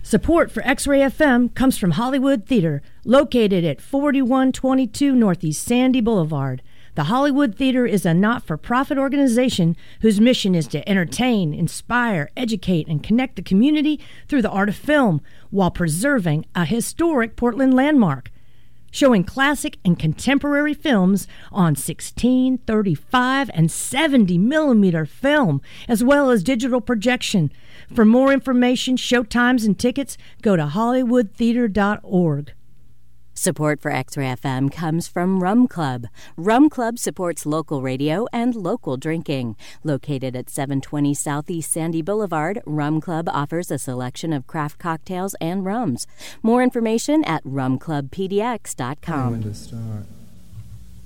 Support for X-Ray FM comes from Hollywood Theater, located at 4122 Northeast Sandy Boulevard. The Hollywood Theater is a not-for-profit organization whose mission is to entertain, inspire, educate, and connect the community through the art of film while preserving a historic Portland landmark. Showing classic and contemporary films on 16, 35, and 70 millimeter film, as well as digital projection. For more information, showtimes, and tickets, go to hollywoodtheater.org. Support for X-Ray FM comes from Rum Club. Rum Club supports local radio and local drinking. Located at 720 Southeast Sandy Boulevard, Rum Club offers a selection of craft cocktails and rums. More information at rumclubpdx.com. When to start.